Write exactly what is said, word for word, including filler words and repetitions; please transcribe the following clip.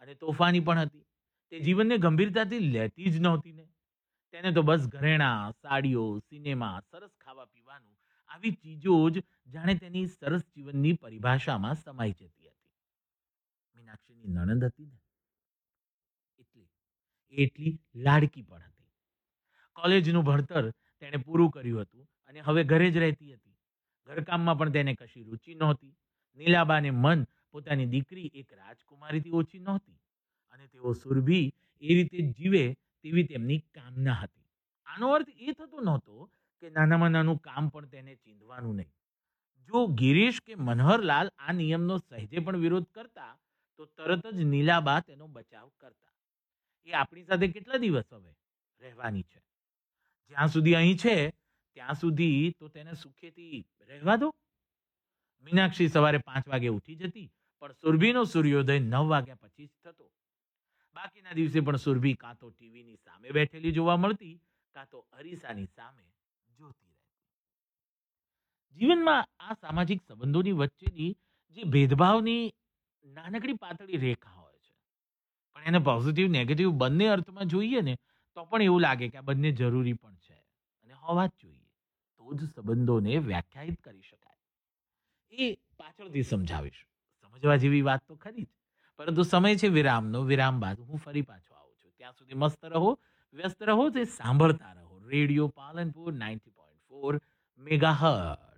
અને તોફાની પણ હતી. તે જીવનને ગંભીરતાથી લેતી જ નહોતી ને. તેને તો બસ ઘરેણાં, સાડીઓ, સિનેમા, સરસ ખાવા પીવાનું આવી ચીજો જ જાણે તેની સરસ જીવનની પરિભાષામાં સમાઈ જતી હતી. મીનાક્ષીની નણંદ હતી ને એટલી એટલી લાડકી પણ હતી. કોલેજનું ભણતર તેણે પૂરું કર્યું હતું અને હવે ઘરે જ રહેતી હતી. ઘરકામમાં પણ તેને કશી રુચિ નહોતી. નીલાબાને મન પોતાની દીકરી એક રાજકુમારીથી ઓછી નહોતી અને તેઓ સુરભી એ રીતે જ જીવે તેવી તેમની કામના હતી. આનો અર્થ એ થતો નહોતો કે નાનામાં નાનું કામ પણ તેને ચીંધવાનું નહીં. જો ગિરીશ કે મનહરલાલ આ નિયમનો સહેજે પણ વિરોધ કરતા તો તરત જ નીલાબા તેનો બચાવ કરતા. એ આપણી સાથે કેટલા દિવસ હવે રહેવાની છે? જ્યાં સુધી અહીં છે ત્યાં સુધી તો તેને સુખેથી રહેવા દો. મીનાક્ષી સવારે પાંચ વાગે ઉઠી જતી, પણ સુરભીનો સૂર્યોદય નવ વાગ્યા પછી જ થતો. બાકીના દિવસે પણ સુરભી કાં તો ટીવીની સામે બેઠેલી જોવા મળતી, કાં તો અરીસાની સામે જોતી રહેતી. જીવનમાં આ સામાજિક સંબંધોની વચ્ચેની જે ભેદભાવની નાનકડી પાતળી રેખા હોય છે, પણ એને પોઝિટિવ નેગેટિવ બંને અર્થમાં જોઈએ ને તો પણ એવું લાગે કે આ બંને જરૂરી પણ છે અને હોવા જ જોઈએ. તો જ સંબંધોને વ્યાખ્યાયિત કરી શકાય. એ પાછળથી સમજાવીશ. સમજવા જેવી વાત તો ખરી જ, પરંતુ સમય છે વિરામનો. વિરામ બાદ હું ફરી પાછો આવું છું. ત્યાં સુધી મસ્ત રહો, વ્યસ્ત રહો, તે સાંભળતા રહો radio Palanpur ninety point four megahertz.